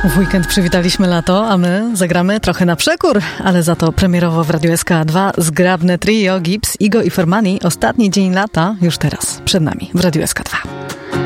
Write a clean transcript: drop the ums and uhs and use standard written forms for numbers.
W weekend przywitaliśmy lato, a my zagramy trochę na przekór, ale za to premierowo w Radiu SK2 zgrabne trio Gibbs, Igo i Formani. Ostatni dzień lata już teraz przed nami w Radiu SK2.